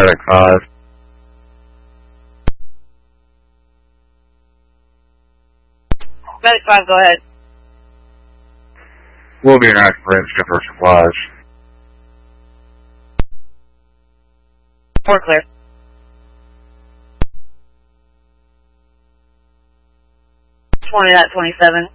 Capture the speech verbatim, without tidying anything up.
Medic five. Medic five, go ahead. We'll be in action for instant for supplies. Four clear. twenty, that twenty-seven.